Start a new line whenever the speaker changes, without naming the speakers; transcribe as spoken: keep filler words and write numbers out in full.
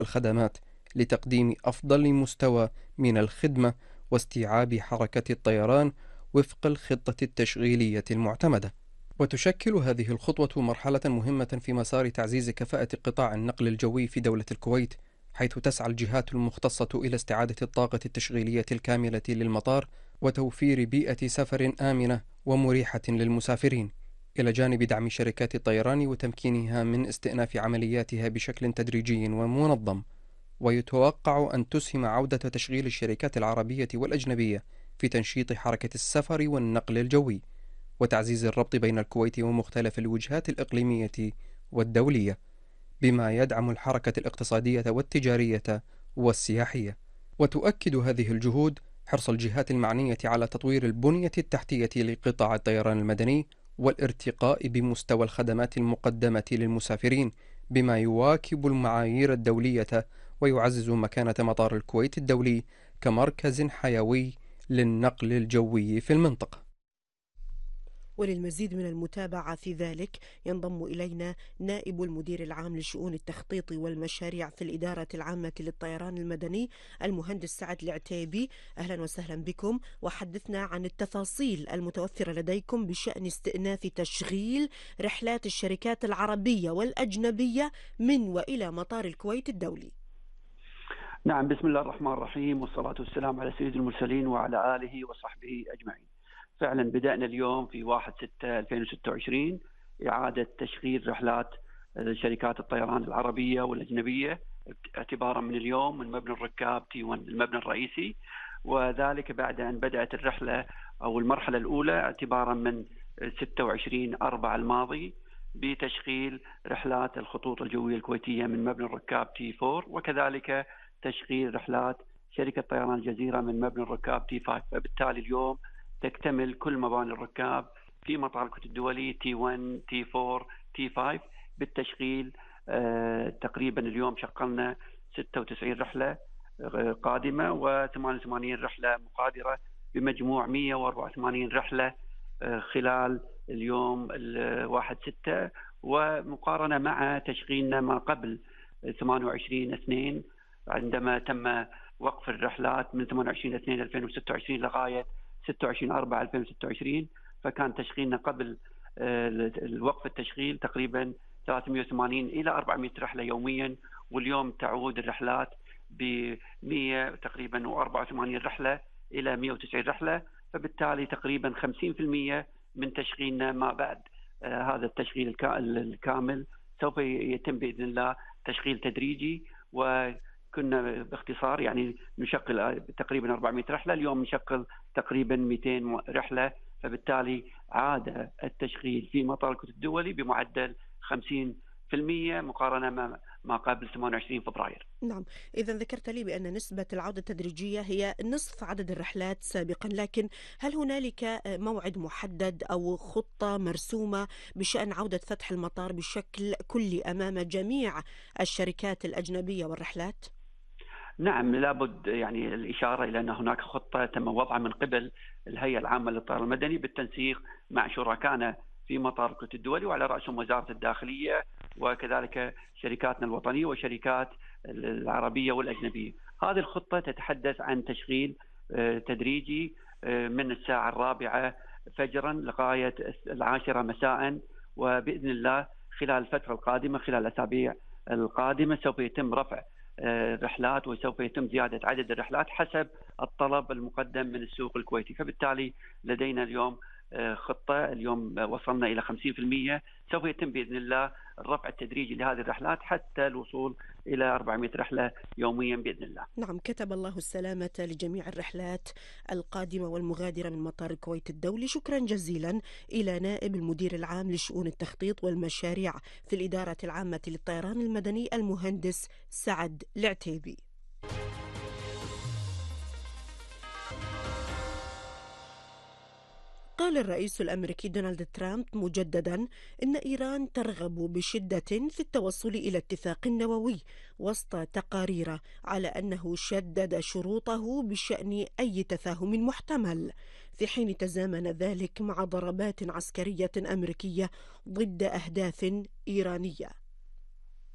الخدمات لتقديم أفضل مستوى من الخدمة واستيعاب حركة الطيران وفق الخطة التشغيلية المعتمدة. وتشكل هذه الخطوة مرحلة مهمة في مسار تعزيز كفاءة قطاع النقل الجوي في دولة الكويت، حيث تسعى الجهات المختصة إلى استعادة الطاقة التشغيلية الكاملة للمطار وتوفير بيئة سفر آمنة ومريحة للمسافرين، إلى جانب دعم شركات الطيران وتمكينها من استئناف عملياتها بشكل تدريجي ومنظم. ويتوقع أن تسهم عودة تشغيل الشركات العربية والأجنبية في تنشيط حركة السفر والنقل الجوي، وتعزيز الربط بين الكويت ومختلف الوجهات الإقليمية والدولية، بما يدعم الحركة الاقتصادية والتجارية والسياحية. وتؤكد هذه الجهود حرص الجهات المعنية على تطوير البنية التحتية لقطاع الطيران المدني والارتقاء بمستوى الخدمات المقدمة للمسافرين، بما يواكب المعايير الدولية ويعزز مكانة مطار الكويت الدولي كمركز حيوي للنقل الجوي في المنطقة.
وللمزيد من المتابعة في ذلك ينضم إلينا نائب المدير العام لشؤون التخطيط والمشاريع في الإدارة العامة للطيران المدني المهندس سعد العتيبي. أهلا وسهلا بكم، وحدثنا عن التفاصيل المتوفرة لديكم بشأن استئناف تشغيل رحلات الشركات العربية والأجنبية من وإلى مطار الكويت الدولي.
نعم، بسم الله الرحمن الرحيم، والصلاة والسلام على سيد المرسلين وعلى آله وصحبه أجمعين. فعلا بدأنا اليوم في واحد ستة ألفين وستة وعشرين إعادة تشغيل رحلات شركات الطيران العربية والأجنبية اعتبارا من اليوم من مبنى الركاب تي واحد المبنى الرئيسي، وذلك بعد أن بدأت الرحلة أو المرحلة الأولى اعتبارا من ستة وعشرين أربعة الماضي بتشغيل رحلات الخطوط الجوية الكويتية من مبنى الركاب تي أربعة، وكذلك تشغيل رحلات شركة طيران الجزيرة من مبنى الركاب تي خمسة. فبالتالي اليوم تكتمل كل مباني الركاب في مطار الكويت الدولي تي واحد تي أربعة تي خمسة بالتشغيل. آه تقريبا اليوم شغلنا ستة وتسعين رحلة آه قادمة وثمانية وثمانين رحلة مقادرة، بمجموع مئة وأربعة وثمانين رحلة آه خلال اليوم واحد ستة، ومقارنة مع تشغيلنا ما قبل ثمانية وعشرين اثنين عندما تم وقف الرحلات من ثمانية وعشرين اثنين ألفين وستة وعشرين لغاية ستة وعشرين أربعة ألفين وستة وعشرين. فكان تشغيلنا قبل الوقف التشغيل تقريبا ثلاثمئة وثمانين إلى أربعمئة رحلة يوميا، واليوم تعود الرحلات ب مئة تقريبا وأربعة وثمانين رحلة إلى مئة وتسعين رحلة. فبالتالي تقريبا خمسين بالمئة من تشغيلنا ما بعد آه هذا التشغيل الكامل سوف يتم بإذن الله تشغيل تدريجي. وكنا باختصار يعني نشغل تقريبا أربعمئة رحلة، اليوم نشغل تقريبا مئتين رحلة. فبالتالي عاد التشغيل في مطار الكويت الدولي بمعدل خمسين بالمئة مقارنة مع ما قبل ثمانية وعشرين فبراير.
نعم، إذا ذكرت لي بأن نسبة العودة التدريجية هي نصف عدد الرحلات سابقا، لكن هل هنالك موعد محدد أو خطة مرسومة بشأن عودة فتح المطار بشكل كلي أمام جميع الشركات الأجنبية والرحلات؟
نعم، لابد يعني الإشارة إلى أن هناك خطة تم وضعها من قبل الهيئة العامة للطيران المدني بالتنسيق مع شركائنا في مطار الكويت الدولي، وعلى رأسهم وزارة الداخلية وكذلك شركاتنا الوطنية وشركات العربية والأجنبية. هذه الخطة تتحدث عن تشغيل تدريجي من الساعة الرابعة فجرا لغاية العاشرة مساء، وبإذن الله خلال الفترة القادمة خلال الأسابيع القادمة سوف يتم رفع الرحلات وسوف يتم زيادة عدد الرحلات حسب الطلب المقدم من السوق الكويتي. فبالتالي لدينا اليوم خطة، اليوم وصلنا إلى خمسين بالمئة، سوف يتم بإذن الله الرفع التدريجي لهذه الرحلات حتى الوصول إلى أربعمئة رحلة يوميا بإذن الله.
نعم، كتب الله السلامة لجميع الرحلات القادمة والمغادرة من مطار الكويت الدولي. شكرا جزيلا إلى نائب المدير العام لشؤون التخطيط والمشاريع في الإدارة العامة للطيران المدني المهندس سعد العتيبي. قال الرئيس الأمريكي دونالد ترامب مجددا إن إيران ترغب بشدة في التوصل إلى اتفاق نووي، وسط تقارير على أنه شدد شروطه بشأن أي تفاهم محتمل، في حين تزامن ذلك مع ضربات عسكرية أمريكية ضد أهداف إيرانية.